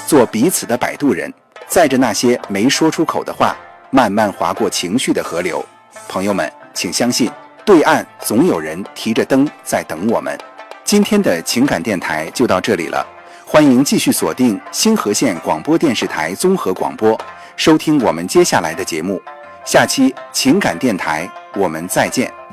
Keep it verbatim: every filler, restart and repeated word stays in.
做彼此的摆渡人，载着那些没说出口的话，慢慢划过情绪的河流。朋友们，请相信，对岸总有人提着灯在等我们。今天的情感电台就到这里了，欢迎继续锁定星河县广播电视台综合广播，收听我们接下来的节目。下期情感电台我们再见。